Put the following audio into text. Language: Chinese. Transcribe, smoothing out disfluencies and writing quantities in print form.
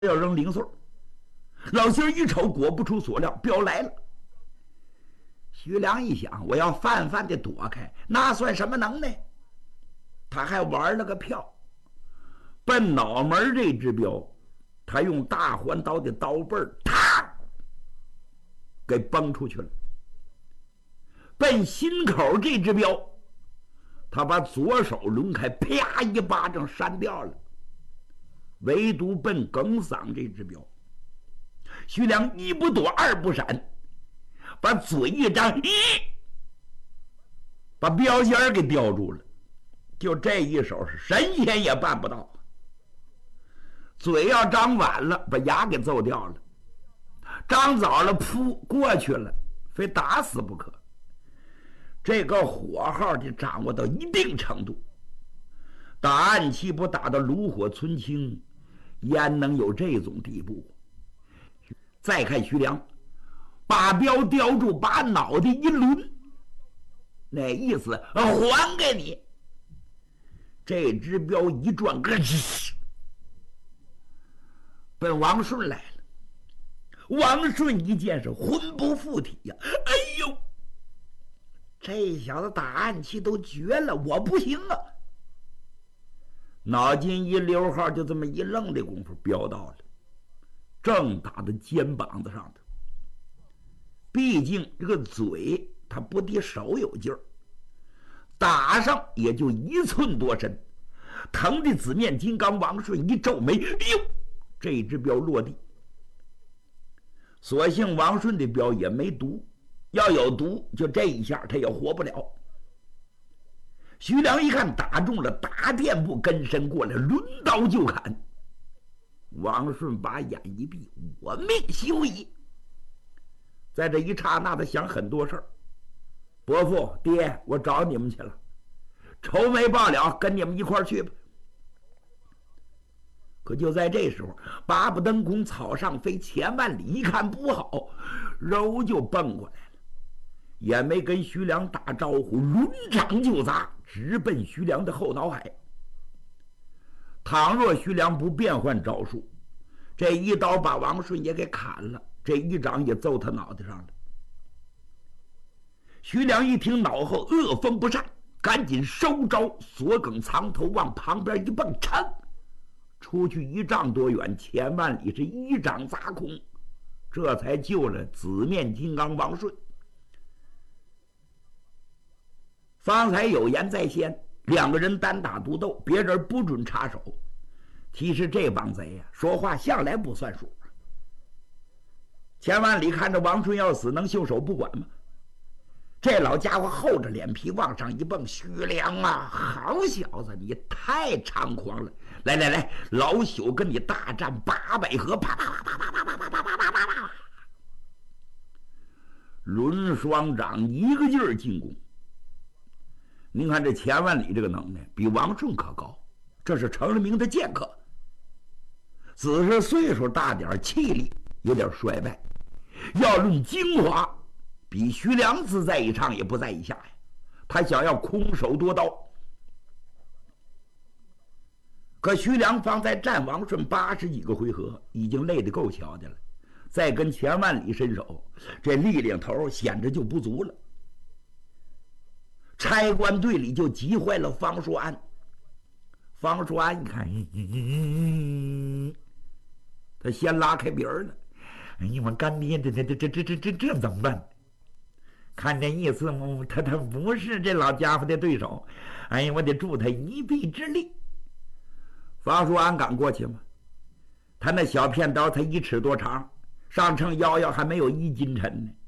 要扔零碎。老星一瞅，果不出所料，镖来了。徐良一想，我要泛泛的躲开，那算什么能耐？他还玩了个票，奔脑门这只镖，他用大环刀的刀背儿，啪，给崩出去了。奔心口这只镖，他把左手抡开，啪一巴掌扇掉了。唯独奔梗嗓这只镖，徐良一不躲二不闪，把嘴一张，把镖尖给叼住了。就这一手是神仙也办不到。嘴要张晚了，把牙给揍掉了；张早了，扑过去了，非打死不可。这个火候就掌握到一定程度，打暗器不打到炉火纯青，焉能有这种地步？再看徐良，把镖叼住，把脑袋一抡，那意思还给你。这只镖一转，奔王顺来了。王顺一见是魂不附体呀！哎呦，这小子打暗器都绝了，我不行啊！脑筋一溜号，就这么一愣的功夫，飙到了，正打在肩膀子上的。毕竟这个嘴他不敌手有劲儿，打上也就1寸多深，疼的紫面金刚王顺一皱眉，哎呦，这只镖落地。所幸王顺的镖也没毒，要有毒，就这一下他也活不了。徐良一看打中了，大垫步跟身过来，抡刀就砍。王顺把眼一闭，我命休矣。在这一刹那，他想很多事儿。伯父爹，我找你们去了，仇没报了，跟你们一块儿去吧。可就在这时候，八不登空，草上飞，钱万里一看不好，肉就蹦过来了，也没跟徐良打招呼，抡掌就砸，直奔徐良的后脑海。倘若徐良不变换招数，这一刀把王顺也给砍了，这一掌也揍他脑袋上了。徐良一听，脑后恶风不善，赶紧收招，锁梗藏头，往旁边一蹦，噌，出去1丈多远，钱万里是一掌砸空，这才救了紫面金刚王顺。方才有言在先，2个人单打独斗，别人不准插手。其实这帮贼呀，说话向来不算数。钱万里看着王顺要死，能袖手不管吗？这老家伙厚着脸皮往上一蹦，徐良啊，好小子，你太猖狂了！来来来，老朽跟你大战800合！啪啪啪啪啪啪啪啪啪啪啪啪，抡双掌一个劲儿进攻。您看这钱万里这个能耐比王顺可高，这是成了名的剑客。只是岁数大点，气力有点衰败。要论精华，比徐良自在一唱也不在一下呀。他想要空手夺刀，可徐良方才战王顺80几个回合，已经累得够瞧的了，再跟钱万里伸手，这力量头显着就不足了。差官队里就急坏了方叔安。方叔安一看，他先拉开鼻儿了。哎呀，我干爹，这怎么办？看这意思，他不是这老家伙的对手。哎呀，我得助他一臂之力。方叔安敢过去吗？他那小片刀才1尺多长，上秤腰还没有1斤沉呢。